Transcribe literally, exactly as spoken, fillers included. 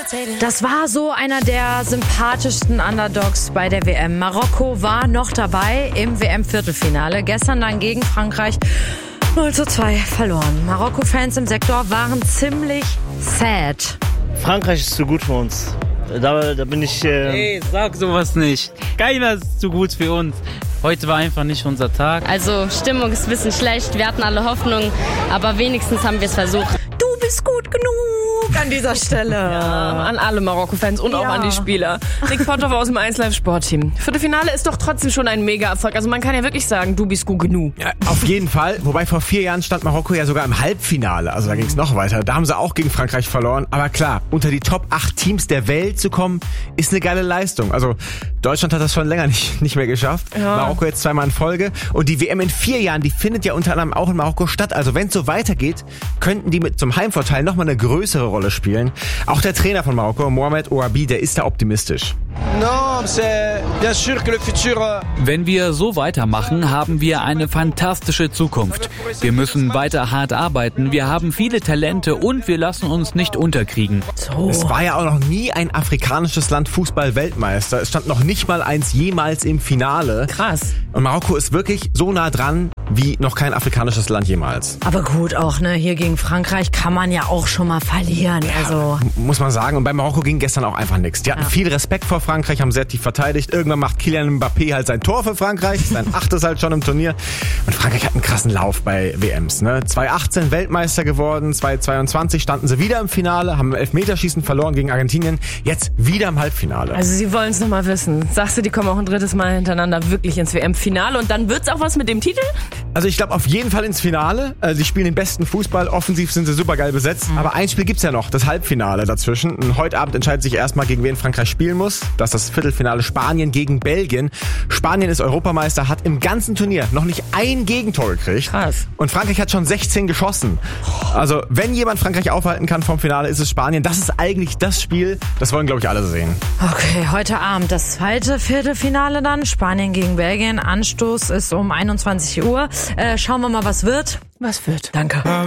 Das war so einer der sympathischsten Underdogs bei der W M. Marokko war noch dabei im W M-Viertelfinale. Gestern dann gegen Frankreich null zu zwei verloren. Marokko-Fans im Sektor waren ziemlich sad. Frankreich ist zu gut für uns. Da, da bin ich... Äh Hey, sag sowas nicht. Keiner ist zu gut für uns. Heute war einfach nicht unser Tag. Also Stimmung ist ein bisschen schlecht. Wir hatten alle Hoffnung, aber wenigstens haben wir es versucht. Du bist gut genug an dieser Stelle. Ja, an alle Marokko-Fans und Ja. auch an die Spieler. Nick Potthoff aus dem eins Live Sportteam. Viertelfinale ist doch trotzdem schon ein Mega-Erfolg. Also man kann ja wirklich sagen, du bist gut genug. Ja, auf jeden Fall. Wobei vor vier Jahren stand Marokko ja sogar im Halbfinale. Also da ging es noch weiter. Da haben sie auch gegen Frankreich verloren. Aber klar, unter die Top acht Teams der Welt zu kommen, ist eine geile Leistung. Also Deutschland hat das schon länger nicht, nicht mehr geschafft. Ja. Marokko jetzt zweimal in Folge. Und die W M in vier Jahren, die findet ja unter anderem auch in Marokko statt. Also wenn es so weitergeht, könnten die mit zum Heimvorteil nochmal eine größere Rolle spielen. Auch der Trainer von Marokko, Mohamed Ouabi, der ist da optimistisch. Wenn wir so weitermachen, haben wir eine fantastische Zukunft. Wir müssen weiter hart arbeiten, wir haben viele Talente und wir lassen uns nicht unterkriegen. So. Es war ja auch noch nie ein afrikanisches Land Fußball-Weltmeister. Es stand noch nicht mal eins jemals im Finale. Krass. Und Marokko ist wirklich so nah dran wie noch kein afrikanisches Land jemals. Aber gut, auch ne, hier gegen Frankreich kann man ja auch schon mal verlieren. Also Muss man sagen. Und bei Marokko ging gestern auch einfach nichts. Die hatten Ja. viel Respekt vor Frankreich, haben sehr tief verteidigt. Irgendwann macht Kylian Mbappé halt sein Tor für Frankreich. Sein achtes halt schon im Turnier. Und Frankreich hat einen krassen Lauf bei W Ms. Ne? zwanzig achtzehn Weltmeister geworden. zwanzig zweiundzwanzig standen sie wieder im Finale, haben im Elfmeterschießen verloren gegen Argentinien. Jetzt wieder im Halbfinale. Also sie wollen es nochmal wissen. Sagst du, die kommen auch ein drittes Mal hintereinander wirklich ins W M-Finale und dann wird's auch was mit dem Titel? Also ich glaube auf jeden Fall ins Finale. Also sie spielen den besten Fußball. Offensiv sind sie super geil besetzt. Aber ein Spiel gibt's ja noch, das Halbfinale dazwischen. Und heute Abend entscheidet sich erstmal, gegen wen Frankreich spielen muss. Das ist das Viertelfinale Spanien gegen Belgien. Spanien ist Europameister, hat im ganzen Turnier noch nicht ein Gegentor gekriegt. Krass. Und Frankreich hat schon sechzehn geschossen. Also wenn jemand Frankreich aufhalten kann vom Finale, ist es Spanien. Das ist eigentlich das Spiel, das wollen glaube ich alle sehen. okay, heute Abend das zweite Viertelfinale dann. Spanien gegen Belgien. Anstoß ist um einundzwanzig Uhr. Äh, schauen wir mal, was wird. Was wird? Danke.